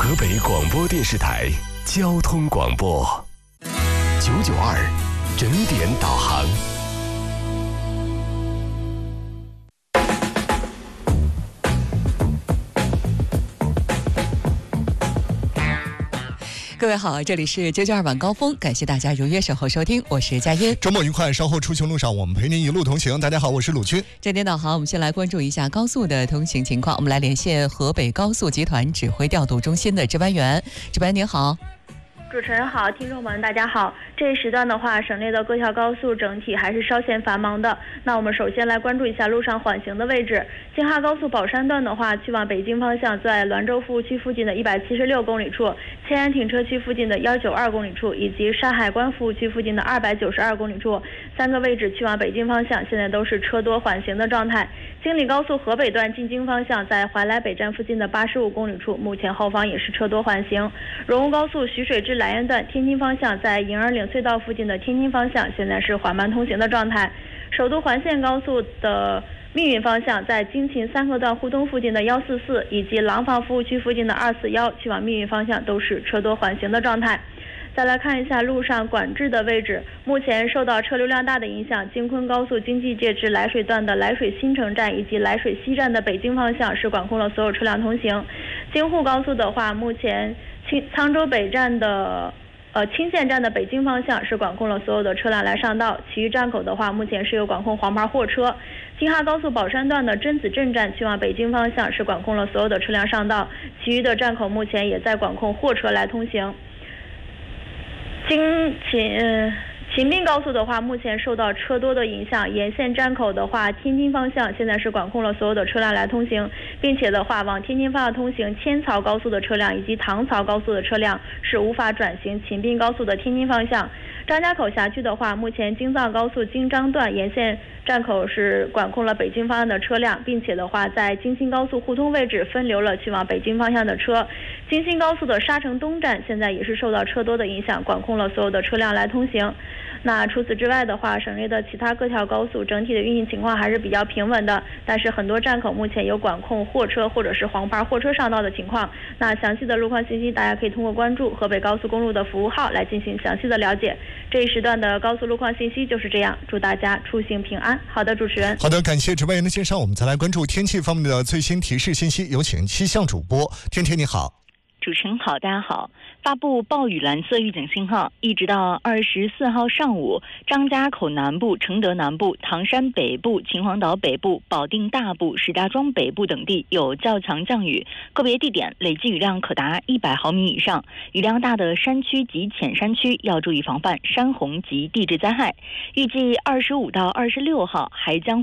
河北广播电视台交通广播992整点导航。 各位好，这里是992晚高峰，感谢大家如约守候收听，我是佳音。 周末愉快，稍后出行路上我们陪您一路同行。大家好，我是鲁军。 整点导航，我们先来关注一下高速的通行情况。我们来连线河北高速集团指挥调度中心的值班员。值班您好。 主持人好，听众们大家好。这一时段的话，省内的各条高速整体还是稍显繁忙的。那我们首先来关注一下路上缓行的位置。京哈高速宝山段的话，去往北京方向，在滦州服务区附近的176公里处、迁安停车区附近的192公里处，以及山海关服务区附近的292公里处，3个位置去往北京方向，现在都是车多缓行的状态。京礼高速河北段进京方向，在怀来北站附近的85公里处，目前后方也是车多缓行。荣乌高速徐水至涞源段天津方向，在营儿岭隧道附近的天津方向，现在是缓慢通行的状态。首都环线高速的密云方向，在京秦三河段互东附近的144，以及廊坊服务区附近的241，去往密云方向都是车多缓行的状态。再来看一下路上管制的位置，目前受到车流量大的影响，京昆高速经济界至涞水段的涞水新城站以及涞水西站的北京方向是管控了所有车辆通行。京沪高速的话，目前沧州北站的青县站的北京方向是管控了所有的车辆来上道，其余站口的话，目前是有管控黄牌货车。京哈高速宝山段的甄子镇站去往北京方向是管控了所有的车辆上道，其余的站口目前也在管控货车来通行。秦滨高速的话，目前受到车多的影响，沿线站口的话，天津方向现在是管控了所有的车辆来通行，并且的话，往天津方向通行千槽高速的车辆以及唐槽高速的车辆是无法转行秦滨高速的天津方向。张家口辖区的话，目前京藏高速京张段沿线站口是管控了北京方向的车辆，并且的话，在京新高速互通位置分流了去往北京方向的车。京新高速的沙城东站现在也是受到车多的影响，管控了所有的车辆来通行。那除此之外的话，省内的其他各条高速整体的运行情况还是比较平稳的，但是很多站口目前有管控货车或者是黄牌货车上道的情况。那详细的路况信息，大家可以通过关注河北高速公路的服务号来进行详细的了解。这一时段的高速路况信息就是这样，祝大家出行平安。好的，主持人。 好的，感谢值班员的介绍。我们再来关注天气方面的最新提示信息，有请气象主播天天你好。 主持人好，大家好。发布暴雨蓝色预警信号，一直到24号上午，张家口南部、承德南部、唐山北部、秦皇岛北部、保定大部、石家庄北部等地有较强降雨，个别地点累计雨量可达100毫米以上。雨量大的山区及浅山区要注意防范山洪及地质灾害。预计25到26号还将